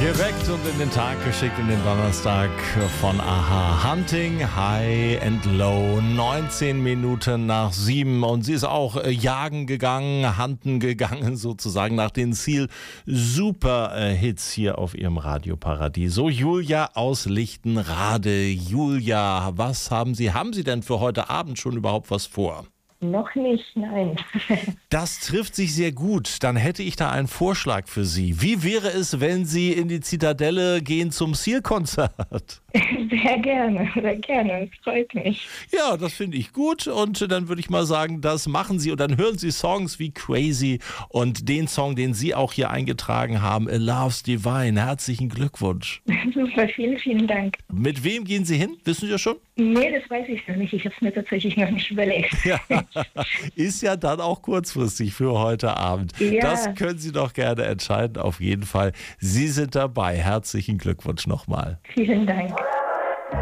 Geweckt und in den Tag geschickt, in den Donnerstag von Aha. Hunting High and Low, 19 Minuten nach 7. Und sie ist auch jagen gegangen, hunten gegangen sozusagen nach den Super-Hits hier auf ihrem Radioparadies. So, Julia aus Lichtenrade. Julia, was haben Sie denn für heute Abend schon überhaupt was vor? Noch nicht, nein. Das trifft sich sehr gut. Dann hätte ich da einen Vorschlag für Sie. Wie wäre es, wenn Sie in die Zitadelle gehen zum Seal-Konzert? Sehr gerne, es freut mich. Ja, das finde ich gut und dann würde ich mal sagen, das machen Sie und dann hören Sie Songs wie Crazy und den Song, den Sie auch hier eingetragen haben, A Love's Divine. Herzlichen Glückwunsch. Super, vielen, vielen Dank. Mit wem gehen Sie hin? Wissen Sie das schon? Nee, das weiß ich noch nicht. Ich habe es mir tatsächlich noch nicht überlegt. Ja, ist ja dann auch kurzfristig für heute Abend. Ja. Das können Sie doch gerne entscheiden, auf jeden Fall. Sie sind dabei. Herzlichen Glückwunsch nochmal. Vielen Dank.